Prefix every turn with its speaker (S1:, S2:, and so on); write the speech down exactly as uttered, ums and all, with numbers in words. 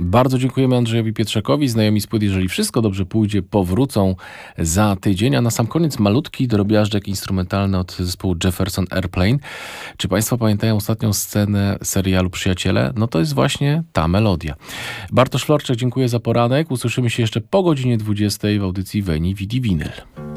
S1: Bardzo dziękujemy Andrzejowi Pietrzakowi. Znajomi z płyt, jeżeli wszystko dobrze pójdzie, powrócą za tydzień. A na sam koniec malutki drobiażdżek instrumentalny od zespołu Jefferson Airplane. Czy Państwo pamiętają ostatnią scenę serialu Przyjaciele? No to jest właśnie ta melodia. Bartosz Florczak, dziękuję za poranek. Usłyszymy się jeszcze po godzinie dwudziestej w audycji Veni Vidi Vinyl.